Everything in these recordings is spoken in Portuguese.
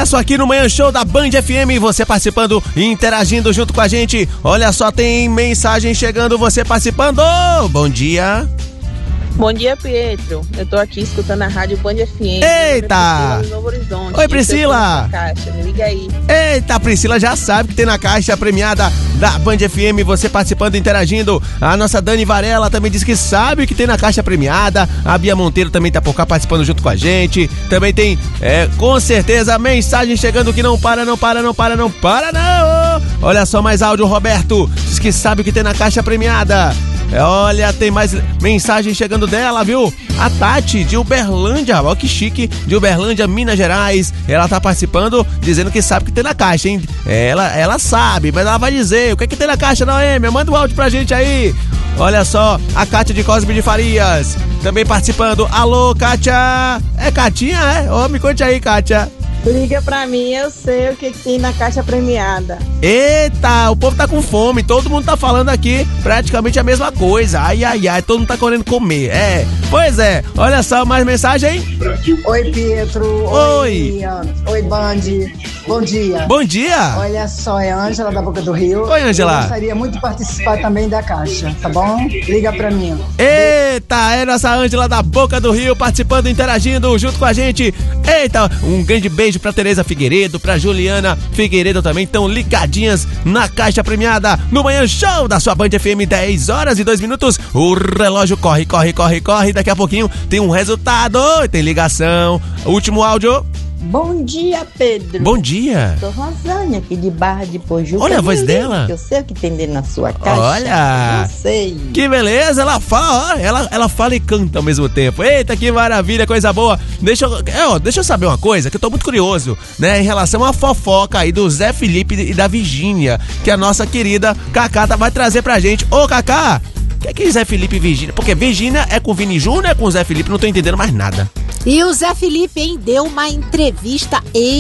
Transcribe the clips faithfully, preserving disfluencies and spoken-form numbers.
sucesso aqui no Manhã Show da Band F M, você participando e interagindo junto com a gente. Olha só, tem mensagem chegando, você participando. Bom dia. Bom dia, Pietro. Eu tô aqui escutando a rádio Band F M. Eita! Priscila, Novo Horizonte. Oi, Priscila. Caixa. Me liga aí. Eita, a Priscila já sabe que tem na caixa premiada da Band F M, você participando, interagindo. A nossa Dani Varela também disse que sabe que tem na caixa premiada. A Bia Monteiro também tá por cá participando junto com a gente. Também tem, é, com certeza, mensagem chegando que não para, não para, não para, não para, não! Olha só, mais áudio, Roberto. Diz que sabe que tem na caixa premiada. Olha, tem mais mensagem chegando dela, viu? A Tati, de Uberlândia, ó que chique, de Uberlândia, Minas Gerais. Ela tá participando, dizendo que sabe que tem na caixa, hein? Ela, ela sabe, mas ela vai dizer o que é que tem na caixa, Noêmia? Manda um áudio pra gente aí. Olha só, a Kátia de Cosme de Farias, também participando. Alô, Kátia! É Catinha, é? Ô, me conte aí, Kátia. Liga pra mim, eu sei o que, que tem na caixa premiada. Eita, o povo tá com fome, todo mundo tá falando aqui praticamente a mesma coisa. Ai, ai, ai, todo mundo tá querendo comer. É, pois é, olha só, mais mensagem. Oi, Pietro. Oi. Oi, Oi Band. Bom dia. Bom dia. Olha só, é a Ângela da Boca do Rio. Oi, Ângela. Eu gostaria muito de participar também da caixa, tá bom? Liga pra mim. Eita, é nossa Ângela da Boca do Rio participando, interagindo junto com a gente. Eita, um grande beijo pra Tereza Figueiredo, pra Juliana Figueiredo também, estão ligadinhas na caixa premiada no Manhã Show da sua Band F M, dez horas e dois minutos. O relógio corre, corre, corre, corre. Daqui a pouquinho tem um resultado, tem ligação. Último áudio. Bom dia, Pedro. Bom dia. Sou Rosânia, aqui de Barra de Pojuca. Olha a voz dela. Eu sei o que tem dentro na sua caixa. Olha. Eu sei. Que beleza, ela fala, ó, ela, ela fala e canta ao mesmo tempo. Eita, que maravilha, coisa boa. Deixa eu, é, ó, deixa eu saber uma coisa, que eu tô muito curioso, né, em relação à fofoca aí do Zé Felipe e da Virgínia, que a nossa querida Cacá vai trazer pra gente. Ô, Cacá, o que é que Zé Felipe e Virgínia? Porque Virgínia é com o Vini Júnior, é com o Zé Felipe, não tô entendendo mais nada. E o Zé Felipe, hein, deu uma entrevista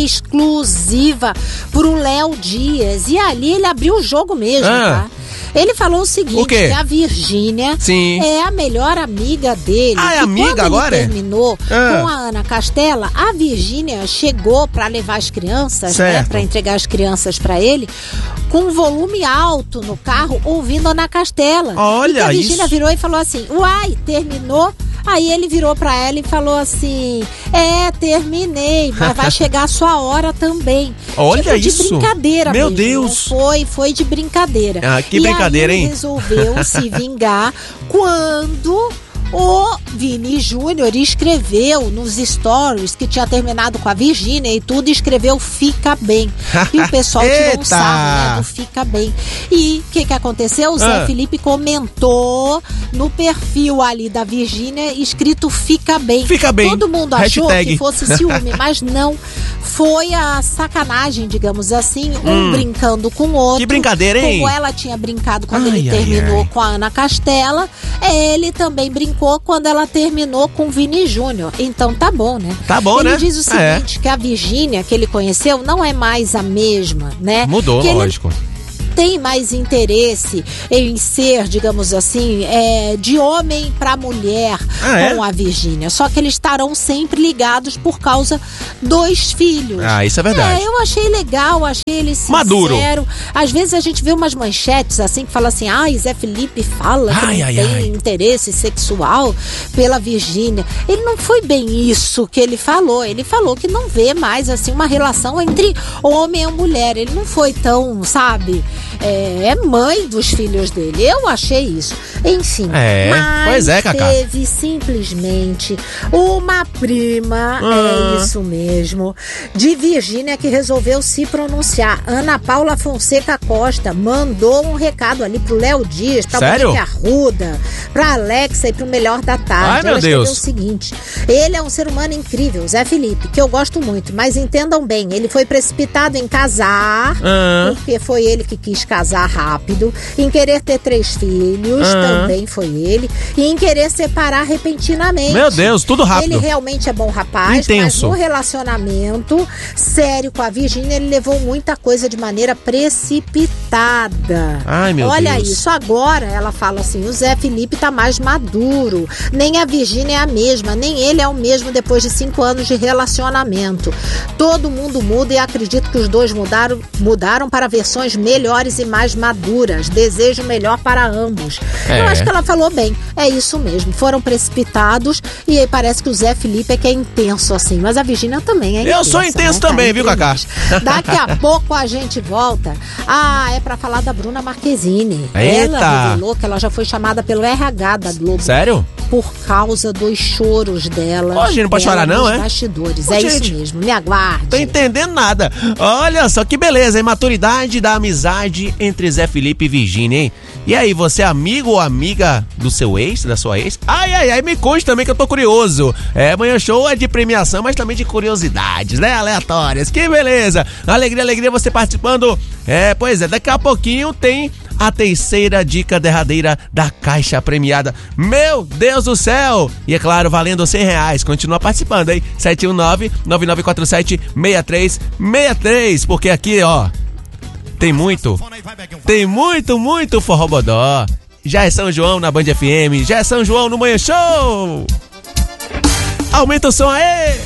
exclusiva pro Léo Dias. E ali ele abriu o jogo mesmo, ah. tá? Ele falou o seguinte, o quê? que a Virgínia Sim. é a melhor amiga dele. Ah, é e amiga quando agora? ele terminou ah. com a Ana Castela, a Virgínia chegou pra levar as crianças, certo. né, pra entregar as crianças pra ele, com um volume alto no carro, ouvindo a Ana Castela. Olha e a Virgínia isso. virou e falou assim, uai, terminou? Aí ele virou pra ela e falou assim, é, terminei, mas vai chegar a sua hora também. Olha tipo, de isso. brincadeira Meu mesmo. Deus. Foi, foi de brincadeira. Ah, que e brincadeira, aí ele hein? resolveu se vingar quando o Vini Júnior escreveu nos stories que tinha terminado com a Virgínia e tudo, escreveu fica bem. E o pessoal tirou um sarro, né, do fica bem. E o que que aconteceu? O Zé ah. Felipe comentou no perfil ali da Virgínia escrito fica bem. Fica bem. Todo mundo achou Hashtag. que fosse ciúme, mas não. Foi a sacanagem, digamos assim, um hum. brincando com o outro. Que brincadeira, hein? Como ela tinha brincado quando ai, ele ai, terminou ai. com a Ana Castela, ele também brincou quando ela terminou com o Vini Júnior. Então tá bom, né? Tá bom, ele né? Ele diz o seguinte, é. que a Virgínia que ele conheceu não é mais a mesma, né? Mudou, que lógico. Ele tem mais interesse em ser, digamos assim, é, de homem para mulher ah, com é? a Virgínia. Só que eles estarão sempre ligados por causa dos filhos. Ah, isso é verdade. É, eu achei legal, achei ele sincero. Maduro. Às vezes a gente vê umas manchetes assim que fala assim, ah, Zé Felipe fala que ai, não ai, tem ai. interesse sexual pela Virgínia. Ele não foi bem isso que ele falou. Ele falou que não vê mais assim uma relação entre homem e mulher. Ele não foi tão, sabe... É, é mãe dos filhos dele. Eu achei isso. Enfim. É, mas pois é, Cacá. teve simplesmente uma prima, Ah. é isso mesmo, de Virgínia que resolveu se pronunciar. Ana Paula Fonseca Costa mandou um recado ali pro Léo Dias, pra Sério? Monique Arruda, pra Alexa e pro Melhor da Tarde. Ai, meu Ela escreveu Deus. o seguinte: ele é um ser humano incrível, Zé Felipe, que eu gosto muito, mas entendam bem, ele foi precipitado em casar, Ah. porque foi ele que quis quis casar rápido, em querer ter três filhos, Ah. também foi ele, e em querer separar repentinamente. Meu Deus, tudo rápido. Ele realmente é bom rapaz, Intenso. mas no relacionamento sério com a Virgínia, ele levou muita coisa de maneira precipitada. Ai, meu Olha Deus. isso, agora ela fala assim, o Zé Felipe tá mais maduro, nem a Virgínia é a mesma, nem ele é o mesmo depois de cinco anos de relacionamento. Todo mundo muda e acredito que os dois mudaram, mudaram para versões melhores e mais maduras. Desejo o melhor para ambos. É. Eu acho que ela falou bem, é isso mesmo, foram precipitados e aí parece que o Zé Felipe é que é intenso assim, mas a Virgínia também é intensa. Eu sou intenso né? também, Tá viu, entre Cacá? nós. Daqui a pouco a gente volta. Ah, é pra falar da Bruna Marquezine. Eita. Ela revelou que ela já foi chamada pelo R H da Globo Sério? por causa dos choros dela. Ô, gente, não pode dela chorar não, nos é? bastidores. Ô, é gente. isso mesmo, me aguarde. Tô entendendo nada. Olha só que beleza, hein? Maturidade da amizade entre Zé Felipe e Virgínia, hein? E aí, você é amigo ou amiga do seu ex, da sua ex? Ai, ai, ai, me conte também que eu tô curioso. É, Manhã Show é de premiação, mas também de curiosidades, né? Aleatórias. Que beleza. Alegria, alegria você participando. É, pois é, daqui a pouquinho tem a terceira dica derradeira da Caixa Premiada. Meu Deus do céu! E é claro, valendo cem reais. Continua participando, hein? sete um nove, nove nove quatro sete, seis três seis três. Porque aqui, ó, tem muito, tem muito, muito forrobodó. Já é São João na Band F M, já é São João no Manhã Show. Aumenta o som aí!